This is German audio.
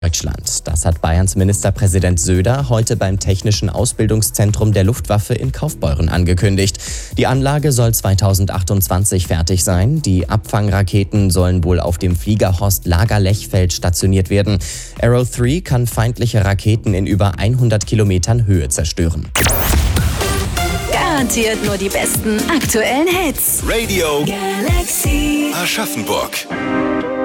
Deutschland. Das hat Bayerns Ministerpräsident Söder heute beim Technischen Ausbildungszentrum der Luftwaffe in Kaufbeuren angekündigt. Die Anlage soll 2028 fertig sein. Die Abfangraketen sollen wohl auf dem Flieger Horst Lager-Lechfeld stationiert werden. Arrow 3 kann feindliche Raketen in über 100 Kilometern Höhe zerstören. Garantiert nur die besten aktuellen Hits. Radio Galaxy Aschaffenburg.